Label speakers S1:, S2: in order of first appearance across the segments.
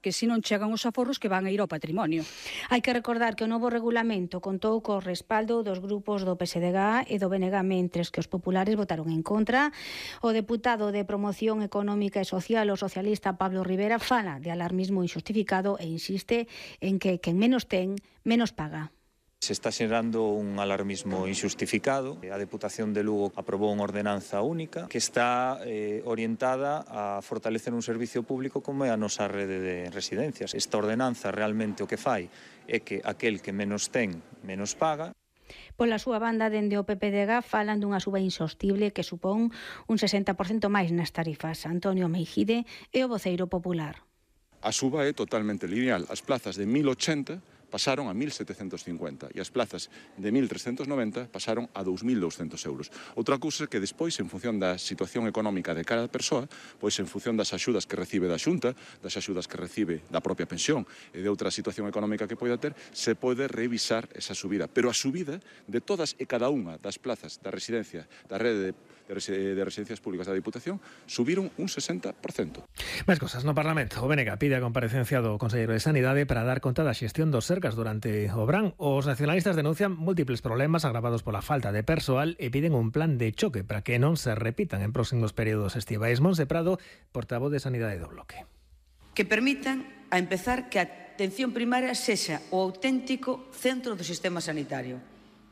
S1: que se non chegan os aforros que van a ir ao patrimonio.
S2: Hai que recordar que o novo regulamento contou co respaldo dos grupos do PSDG e do BNG, mentres que os populares votaron en contra. O deputado de Promoción Económica e Social, o socialista Pablo Rivera, fala de alarmismo injustificado e insiste en que quen menos ten, menos paga.
S3: Se está xerando un alarmismo injustificado. A Deputación de Lugo aprobou unha ordenanza única que está orientada a fortalecer un servicio público como é a nosa rede de residencias. Esta ordenanza realmente o que fai é que aquel que menos ten, menos paga.
S2: Pola súa banda, dende o PPDG falan dunha suba insostible que supón un 60% máis nas tarifas. Antonio Meijide é o voceiro popular.
S4: A suba é totalmente lineal. As plazas de 1080 pasaron a 1.750 e as plazas de 1.390 pasaron a 2.200 euros. Outra cousa é que despois, en función da situación económica de cada persoa, pois en función das axudas que recibe da Xunta, das axudas que recibe da propia pensión e de outra situación económica que poida ter, se pode revisar esa subida. Pero a subida de todas e cada unha das plazas da residencia, da rede de residencias públicas da Diputación, subiron un 60%.
S5: Máis cosas no Parlamento. O BNG pide a comparecencia do Conselleiro de Sanidade para dar conta da xestión dos Sergas durante o verán. Os nacionalistas denuncian múltiples problemas agravados pola falta de persoal e piden un plan de choque para que non se repitan en próximos períodos estivais. Monse Prado, portavoz de Sanidade do Bloque.
S6: Que permitan, a empezar, que a atención primaria sexa o auténtico centro do sistema sanitario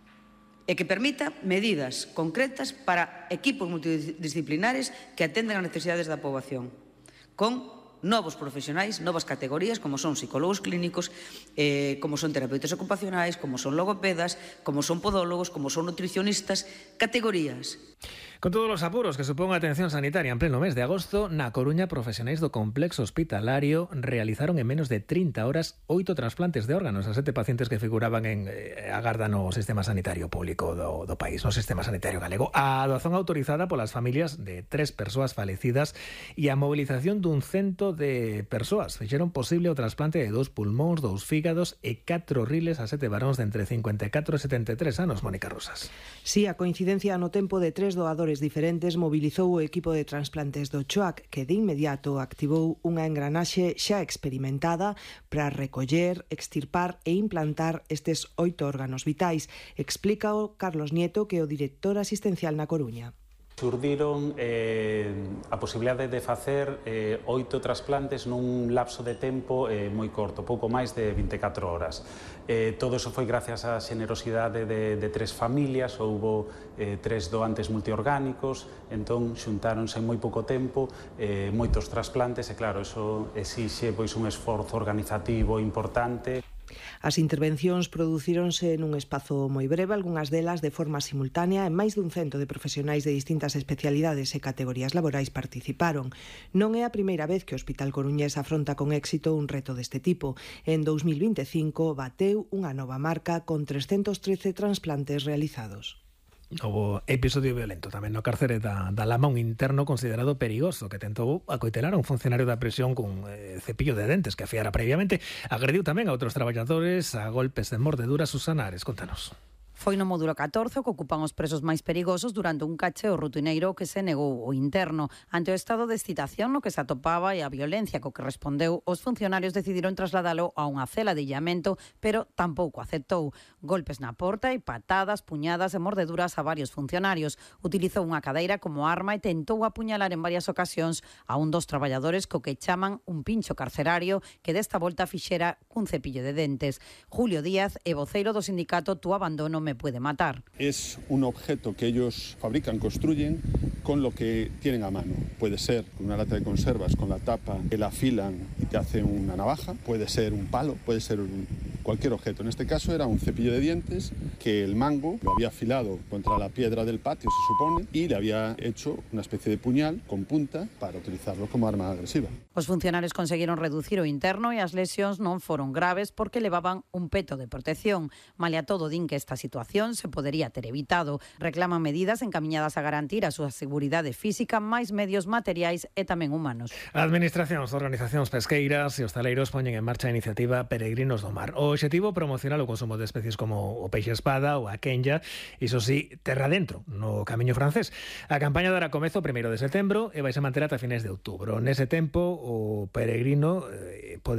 S6: e que permita medidas concretas para equipos multidisciplinares que atendan as necesidades da poboación, con novos profesionais, novas categorías, como son psicólogos clínicos, como son terapeutas ocupacionais, como son logopedas, como son podólogos, como son nutricionistas, categorías.
S5: Con todos os apuros que supón a atención sanitaria en pleno mes de agosto, na Coruña, profesionais do complexo hospitalario realizaron en menos de 30 horas 8 trasplantes de órganos a 7 pacientes que figuraban en agarda no sistema sanitario público do país, no sistema sanitario galego. A doazón autorizada polas familias de 3 persoas falecidas e a mobilización dun cento de persoas fixeron posible o trasplante de 2 pulmóns, 2 fígados e 4 riles a 7 varóns de entre 54 e 73 anos. Mónica Rosas.
S7: Si, a coincidencia no tempo de 3 doadores diferentes mobilizou o equipo de transplantes do CHOAC, que de inmediato activou unha engranaxe xa experimentada para recoller, extirpar e implantar estes 8 órganos vitais. Explícao Carlos Nieto, que é o director asistencial na Coruña.
S8: Surdiron a posibilidade de facer 8 trasplantes nun lapso de tempo moi corto, pouco máis de 24 horas. Todo iso foi gracias á xenerosidade de 3 familias, houbo 3 doantes multiorgánicos, entón xuntáronse en moi pouco tempo moitos trasplantes e claro, iso exixe pois un esforzo organizativo importante.
S7: As intervencións producíronse nun espazo moi breve, algunhas delas de forma simultánea, e máis dun cento de profesionais de distintas especialidades e categorías laborais participaron. Non é a primeira vez que o Hospital Coruñés afronta con éxito un reto deste tipo. En 2025 bateu unha nova marca con 313 trasplantes realizados.
S5: Houbo episodio violento tamén no cárcere da Lama, un interno considerado perigoso que tentou acoitelar a un funcionario da prisión cun cepillo de dentes que afiara previamente. Agrediu tamén a outros traballadores a golpes de mordeduras. Susana Ares, contanos.
S9: Foi no módulo 14 que ocupan os presos máis perigosos durante un cacheo rutineiro que se negou o interno. Ante o estado de excitación no que se atopaba e a violencia co que respondeu, os funcionarios decidiron trasladalo a unha cela de illamento, pero tampouco aceptou. Golpes na porta e patadas, puñadas e mordeduras a varios funcionarios. Utilizou unha cadeira como arma e tentou apuñalar en varias ocasións a un dos traballadores co que chaman un pincho carcerario que desta volta fixera cun cepillo de dentes. Julio Díaz é voceiro do sindicato Tu Abandono Me Puede Matar.
S10: Es un objeto que ellos fabrican, construyen con lo que tienen a mano. Puede ser una lata de conservas con la tapa que la afilan y te hacen una navaja, puede ser un palo, puede ser cualquier objeto. En este caso era un cepillo de dientes que el mango lo había afilado contra la piedra del patio, se supone, y le había hecho una especie de puñal con punta para utilizarlo como arma agresiva.
S9: Os funcionarios conseguiron reducir o interno e as lesións non foron graves porque levaban un peto de protección. Malia todo, din que esta situación se podería ter evitado. Reclaman medidas encamiñadas a garantir a súa seguridade física, máis medios materiais e tamén humanos.
S5: Administracións, organizacións pesqueiras e hostaleiros poñen en marcha a iniciativa Peregrinos do Mar. O obxectivo promocionar o consumo de especies como o peixe espada ou a quenya, iso sí, terra dentro, no camiño francés. A campaña dará comezo o 1 de setembro e vai se manter ata fines de outubro. Nese tempo, o peregrino pode